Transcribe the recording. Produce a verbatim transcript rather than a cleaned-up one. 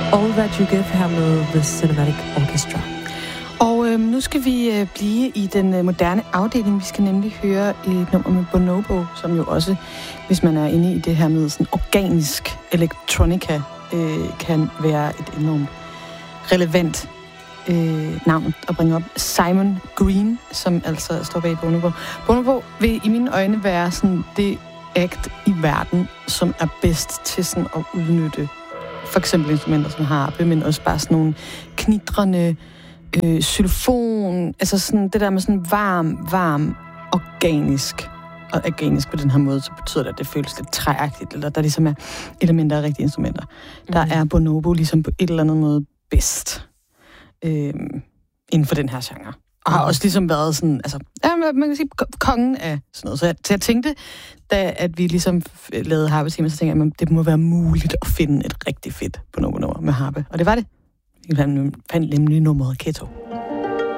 All That You Give her med The Cinematic Orchestra. Og øh, nu skal vi øh, blive i den øh, moderne afdeling. Vi skal nemlig høre et nummer med Bonobo, som jo også, hvis man er inde i det her med sådan organisk elektronika, øh, kan være et enormt relevant øh, navn at bringe op. Simon Green, som altså står bag Bonobo. Bonobo vil i mine øjne være sådan det act i verden, som er bedst til sådan at udnytte for eksempel instrumenter som harpe, men også bare sådan nogle knitrende øh, xylofon, altså sådan det der med sådan varm, varm, organisk, og organisk på den her måde, så betyder det, at det føles lidt træagtigt, eller der ligesom er elementer af rigtige instrumenter. Mm. Der er Bonobo ligesom på et eller andet måde bedst øh, inden for den her genre. Og har også ligesom været sådan, altså, ja, man kan sige, kongen af sådan noget. Så jeg, så jeg tænkte, da at vi ligesom lavede harpe-timer, så tænkte jeg, at det må være muligt at finde et rigtig fedt Bonobo-nummer med harpe. Og det var det. Vi fandt nemlig nummeret Ketto.